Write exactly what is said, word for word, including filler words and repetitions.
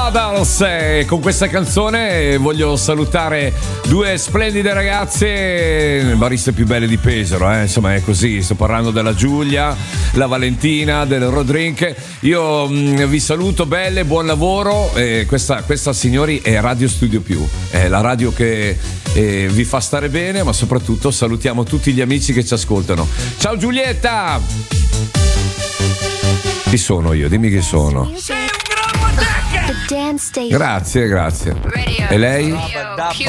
Models, e con questa canzone voglio salutare due splendide ragazze, bariste più belle di Pesaro, eh? Insomma è così, sto parlando della Giulia, la Valentina, dell'Eurodrink. Io mh, vi saluto, belle, buon lavoro. Eh, questa, questa signori è Radio Studio Più, è la radio che eh, vi fa stare bene, ma soprattutto salutiamo tutti gli amici che ci ascoltano. Ciao Giulietta! Chi sono io? Dimmi chi sono. Grazie, grazie. E lei?